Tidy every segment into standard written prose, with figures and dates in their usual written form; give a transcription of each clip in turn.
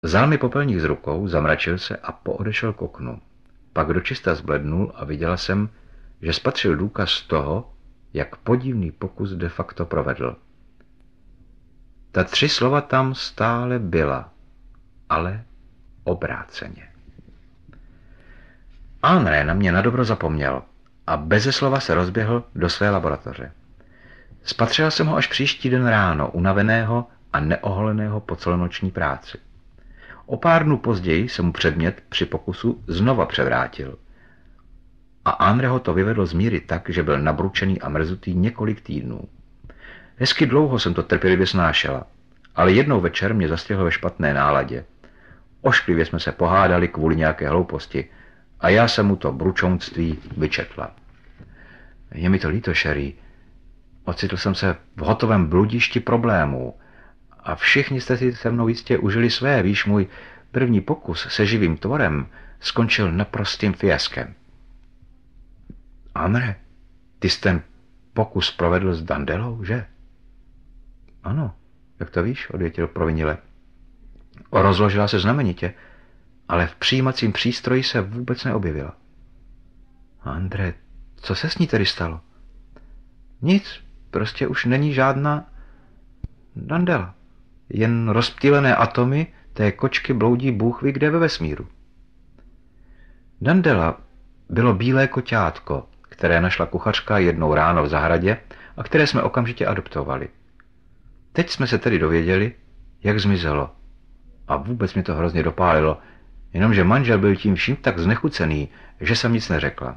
Vzal mi popelník z rukou, zamračil se a poodešel k oknu. Pak dočista zblednul a viděla jsem, že spatřil důkaz toho, jak podivný pokus de facto provedl. Ta 3 slova tam stále byla, ale obráceně. André na mě nadobro zapomněl a beze slova se rozběhl do své laboratoře. Spatřila jsem ho až příští den ráno, unaveného a neoholeného po celonoční práci. O pár dnů později se mu předmět při pokusu znova převrátil. A André ho to vyvedlo z míry tak, že byl nabručený a mrzutý několik týdnů. Hezky dlouho jsem to trpělivě snášela, ale jednou večer mě zastihl ve špatné náladě. Ošklivě jsme se pohádali kvůli nějaké hlouposti a já jsem mu to bručounství vyčetla. Je mi to líto, Sherry. Ocitl jsem se v hotovém bludišti problémů a všichni jste si se mnou jistě užili své. Víš, můj první pokus se živým tvorem skončil naprostým fiaskem. André, ty jsi ten pokus provedl s Dandelou, že? Ano, jak to víš, odvětil provinile. Rozložila se znamenitě, ale v přijímacím přístroji se vůbec neobjevila. André, co se s ní tedy stalo? Nic, prostě už není žádná Dandela. Jen rozptýlené atomy té kočky bloudí bůh ví kde ve vesmíru. Dandela bylo bílé koťátko, které našla kuchařka jednou ráno v zahradě a které jsme okamžitě adoptovali. Teď jsme se tedy dověděli, jak zmizelo. A vůbec mi to hrozně dopálilo, jenomže manžel byl tím vším tak znechucený, že jsem nic neřekla.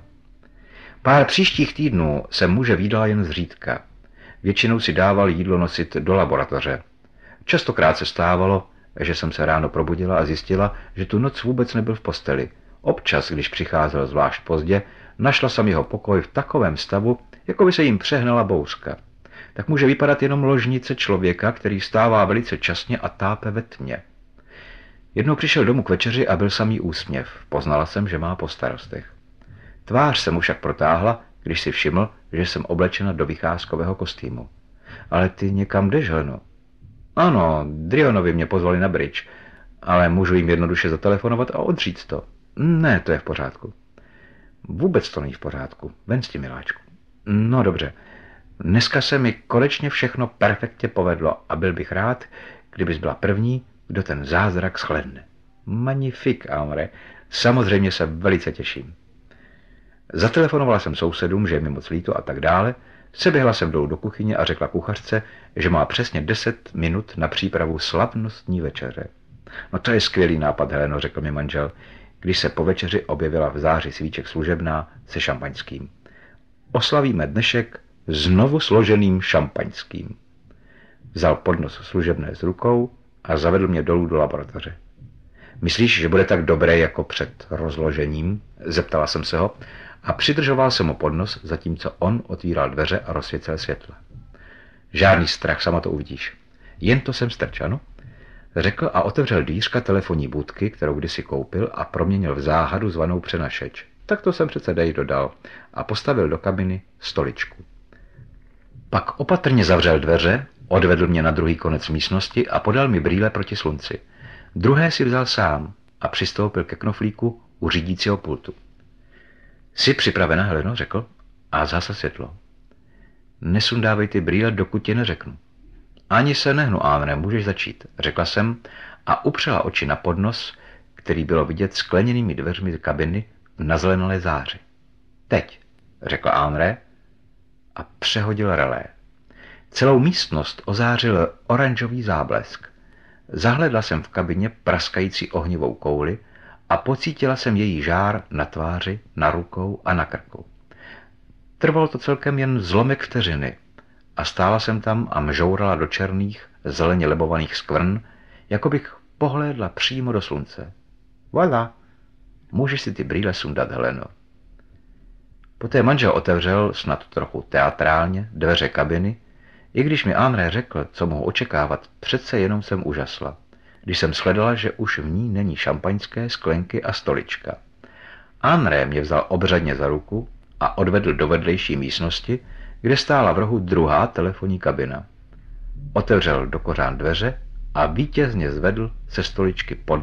Pár příštích týdnů jsem muže vídala jen zřídka. Většinou si dával jídlo nosit do laboratoře. Častokrát se stávalo, že jsem se ráno probudila a zjistila, že tu noc vůbec nebyl v posteli. Občas, když přicházel zvlášť pozdě, našla jsem jeho pokoj v takovém stavu, jako by se jim přehnala bouřka. Tak může vypadat jenom ložnice člověka, který vstává velice časně a tápe ve tmě. Jednou přišel domů k večeři a byl samý úsměv. Poznala jsem, že má po starostech. Tvář se mu však protáhla, když si všiml, že jsem oblečena do vycházkového kostýmu. Ale ty někam jdeš, Heleno? Ano, Drionovi mě pozvali na bridge, ale můžu jim jednoduše zatelefonovat a odříct to. Ne, to je v pořádku. Vůbec to není v pořádku. Ven s tím, miláčku. No dobře. Dneska se mi konečně všechno perfektně povedlo a byl bych rád, kdybys byla první, kdo ten zázrak shledne. Magnifik, Amre. Samozřejmě se velice těším. Zatelefonovala jsem sousedům, že je mi moc líto a tak dále. Seběhla jsem dolů do kuchyně a řekla kuchařce, že má přesně 10 minut na přípravu slavnostní večeře. No to je skvělý nápad, Heleno, řekl mi manžel, když se po večeři objevila v záři svíček služebná se šampaňským. Oslavíme dnešek znovu složeným šampaňským. Vzal podnos služebné z rukou a zavedl mě dolů do laboratoře. Myslíš, že bude tak dobré jako před rozložením? Zeptala jsem se ho a přidržoval jsem mu podnos, zatímco on otvíral dveře a rozsvícel světla. Žádný strach, sama to uvidíš. Jen to jsem strč, ano? Řekl a otevřel dvířka telefonní budky, kterou kdysi koupil a proměnil v záhadu zvanou přenašeč. Tak to jsem přece dodal a postavil do kabiny stoličku. Pak opatrně zavřel dveře, odvedl mě na druhý konec místnosti a podal mi brýle proti slunci. Druhé si vzal sám a přistoupil ke knoflíku u řídícího pultu. Jsi připravena, Heleno, řekl a zhasl světlo. Nesundávej ty brýle, dokud ti neřeknu. Ani se nehnu, Anne, můžeš začít, řekla jsem a upřela oči na podnos, který bylo vidět skleněnými dveřmi kabiny na zelenalé záři. Teď, řekl Anne a přehodil relé. Celou místnost ozářil oranžový záblesk. Zahledla jsem v kabině praskající ohnivou kouli a pocítila jsem její žár na tváři, na rukou a na krku. Trvalo to celkem jen zlomek vteřiny a stála jsem tam a mžourala do černých, zeleně lebovaných skvrn, jako bych pohlédla přímo do slunce. Voilà, můžeš si ty brýle sundat, Heleno. Poté manžel otevřel, snad trochu teatrálně, dveře kabiny. I když mi André řekl, co mohu očekávat, přece jenom jsem úžasla, když jsem shledala, že už v ní není šampaňské, sklenky a stolička. André mě vzal obřadně za ruku a odvedl do vedlejší místnosti, kde stála v rohu druhá telefonní kabina. Otevřel do kořán dveře a vítězně zvedl se stoličky pod